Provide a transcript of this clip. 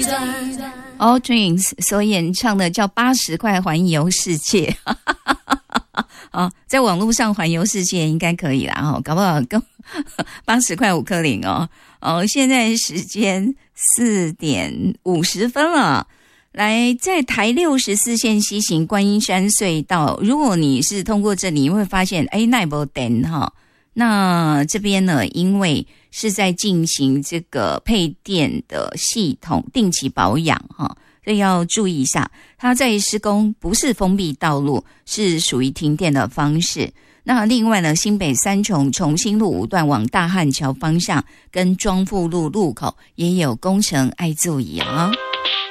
All Dreams 所演唱的叫80块环游世界哦，在网络上环游世界应该可以啦哦，搞不好跟80块5颗零哦。现在时间4点50分了。来，在台64线西行观音山隧道，如果你是通过这里，你会发现那没电哈。那这边呢，因为是在进行这个配电的系统定期保养哈，所以要注意一下，它在施工不是封闭道路，是属于停电的方式。那另外呢，新北三重重新路5段往大汉桥方向跟庄富路路口也有工程，爱注意啊。